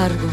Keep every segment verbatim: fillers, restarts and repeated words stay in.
cargo.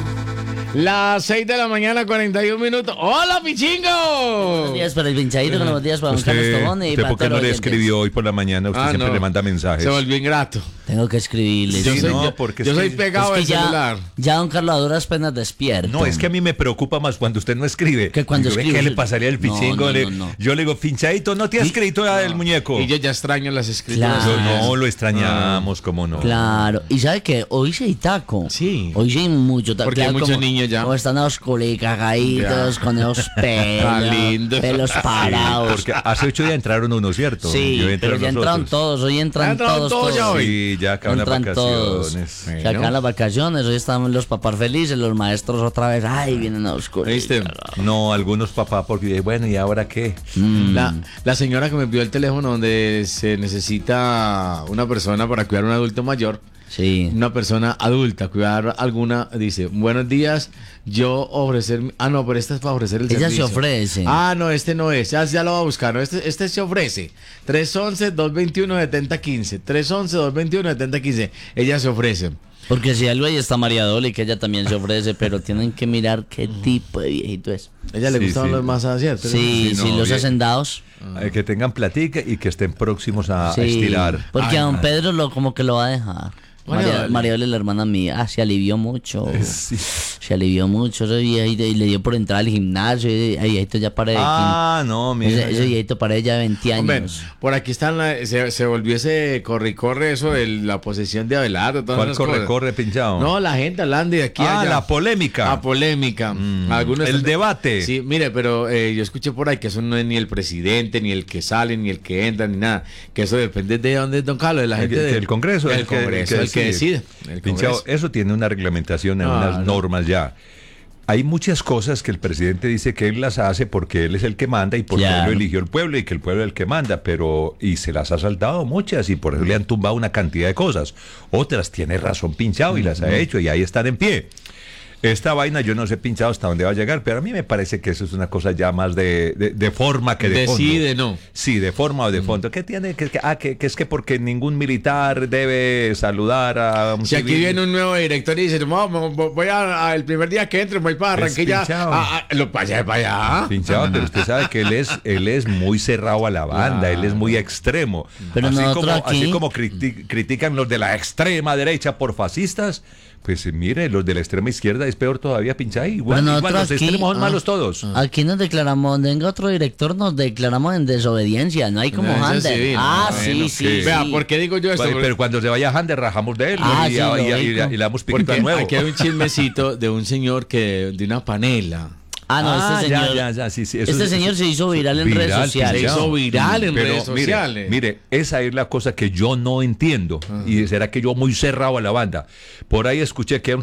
Las seis de la mañana, cuarenta y un minutos. ¡Hola, Pichingo! Buenos días para el pinchadito, buenos días para don Carlos Tobón y ¿Usted para por qué todos no los le oyentes. escribió hoy por la mañana? Usted Ah, siempre no. le manda mensajes. Se volvió ingrato. Tengo que escribirle. Yo Sí, soy, no, yo, porque yo es soy que- pegado Es al que ya, celular. ya don Carlos a duras penas despierto. No, es que a mí me preocupa más cuando usted no escribe. Que cuando Digo, ¿ve escribe ¿Qué le usted- pasaría al No, Pichingo? no, Le- no, no. Yo le digo, pinchadito, ¿no te ha escrito ya el muñeco? Y yo ya extraño las escrituras. Claro. Yo no, lo extrañamos, cómo no. Claro, y ¿sabe qué? Hoy sí hay taco. Sí. Hoy sí hay mucho taco. Porque hay Claro, muchos como- niños ya. Como están los culicagaditos, Ya. con esos pelos, Tan lindos. pelos parados. Porque hace ocho días entraron unos, ¿cierto? Sí, Yo pero entraron ya los entraron otros. todos, hoy entran ¿Ya entraron todos, todos ya todos. hoy? Sí, ya acaban las Entran todos. vacaciones. Se acaban las vacaciones, hoy están los papás felices, los maestros otra vez, ay, vienen a oscurar. ¿Viste? No, algunos papás, porque bueno, ¿y ahora qué? La, la señora que me envió el teléfono donde se necesita una persona para cuidar a un adulto mayor. Sí. Una persona adulta, cuidar alguna, dice, buenos días, yo ofrecer, ah no, pero este es para ofrecer el Ella servicio. se ofrece. Ah, no, este no es, ya, ya lo va a buscar, no, este, este se ofrece, tres once, dos veintiuno, setenta quince, tres once, dos veintiuno, setenta quince, ella se ofrece. Porque si algo ahí está María Doli, que ella también se ofrece, pero tienen que mirar qué tipo de viejito es. Ella le Sí, gustaban sí. los más aciertos. Sí, Sí, sí, no, los bien. hacendados. Eh, que tengan platica y que estén próximos a, a Sí, estirar. porque Ay, a don ay. Pedro lo, como que lo va a dejar. María María, Doli. María Doli, la hermana mía, ah, se alivió mucho. Sí. Se alivió mucho ese viejito y le dio por entrar al gimnasio. Y ahí viejito ya para de Ah, no, quin- mira. Ese, ese viejito para ya de veinte años. Hombre, por aquí están, la- se, se volvió ese corre y corre eso de la posesión de Abelardo. todas ¿Cuál esas corre, cosas. corre, pinchado? No, la gente hablando de aquí a Ah, allá. la polémica. La polémica. Mm, Algunos el están- debate. Sí, mire, pero eh, yo escuché por ahí que eso no es ni el presidente, ni el que sale, ni el que entra, ni nada. Que eso depende de dónde es don Carlos, de la El gente que- del el Congreso, El, el que- Congreso, el el que que decide. decide. El Pinchado, Congreso. eso tiene una reglamentación, en Ah, unas no. normas ya. Hay muchas cosas que el presidente dice que él las hace porque él es el que manda y porque Claro. él lo eligió el pueblo y que el pueblo es el que manda, pero y se las ha saltado muchas y por eso le han tumbado una cantidad de cosas. Otras tiene razón pinchado y las ha hecho y ahí están en pie. Esta vaina yo no sé pinchado hasta dónde va a llegar, pero a mí me parece que eso es una cosa ya más de, de, de forma que de fondo. Decide, no. Sí, de forma o de fondo. ¿Qué tiene? Que, que- ah, que, que es que porque ningún militar debe saludar a un Si aquí civil. viene un nuevo director y dice, "No, mo- mo- voy a, a- el primer día que entre, voy para Es Barranquilla. pinchado. a- a- lo para allá, para allá. Pinchado, pero usted sabe que él es, él es muy cerrado a la banda, él es muy extremo. Pero así, nosotros como, aquí- así como criti- critican los de la extrema derecha por fascistas, pues eh, mire, los de la extrema izquierda es peor todavía, pinchado. Igual, Pero igual nosotros los aquí- extremos son ah, malos todos. Aquí nos declaramos, venga otro director, nos declaramos en desobediencia, no hay como Desobediencia Hander. civil. Ah, Bueno, sí, que- sí, Vea, sí. ¿por qué digo yo esto? Pero, pero cuando se vaya Hander, rajamos de él Ah, y, sí, y- lo y- y- digo. y le damos piquito Porque al nuevo. aquí hay un chismecito de un señor que de una panela. Ah, no, Ah, este ya, señor, ya, ya, sí, sí, eso este es- señor se hizo viral en redes Viral, sociales. Se hizo viral en Pero redes mire, sociales. Mire, esa es la cosa que yo no entiendo. Y será que yo muy cerrado a la banda. Por ahí escuché que